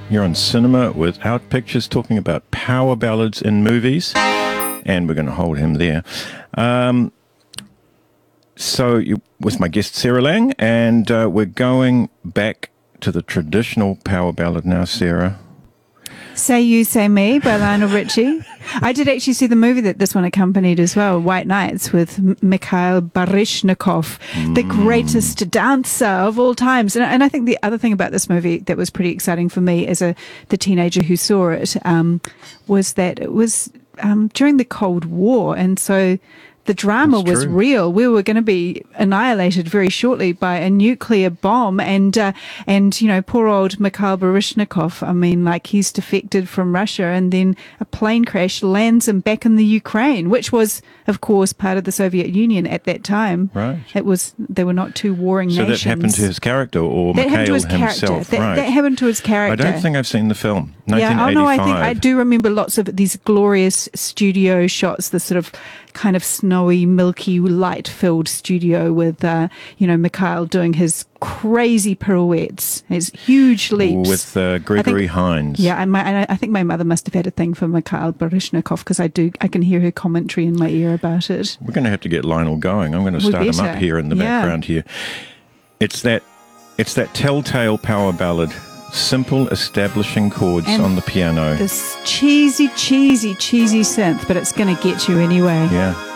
You're on Cinema Without Pictures, talking about power ballads in movies, and we're going to hold him there. So you with my guest Sarah Lang, and we're going back to the traditional power ballad now, Sarah. Say You, Say Me by Lionel Richie. I did actually see the movie that this one accompanied as well, White Nights, with Mikhail Baryshnikov, the greatest dancer of all times. And I think the other thing about this movie that was pretty exciting for me as the teenager who saw it was that it was during the Cold War. And so the drama was real. We were going to be annihilated very shortly by a nuclear bomb, and you know, poor old Mikhail Baryshnikov. I mean, like, he's defected from Russia, and then a plane crash lands him back in the Ukraine, which was, of course, part of the Soviet Union at that time. Right. They were not two warring nations. So that happened to his character, or that Mikhail himself. Right. That happened to his character. I don't think I've seen the film. 1985. Yeah, oh no, I think I do remember lots of these glorious studio shots, the sort of kind of snowy, milky, light-filled studio with, you know, Mikhail doing his crazy pirouettes, his huge leaps. With Gregory Hines. Yeah, and I think my mother must have had a thing for Mikhail Baryshnikov, because I can hear her commentary in my ear about it. We're going to have to get Lionel going. I'm going to start him up here in the background here. It's that telltale power ballad. Simple establishing chords and on the piano. This cheesy synth, but it's going to get you anyway. Yeah.